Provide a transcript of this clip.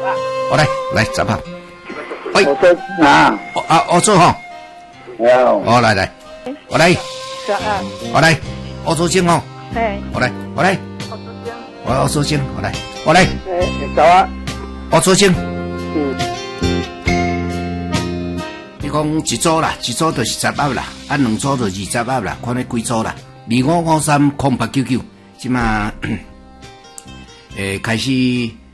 好来10盒。 我说啊， 我做哈。 好， 来，我来。我来，我做先哦。我来。我做先，我来。 走啊。 我做先。你讲一组啦，一组就是10盒啦，2组就20盒啦，看你几组啦。25530899，即嘛，开始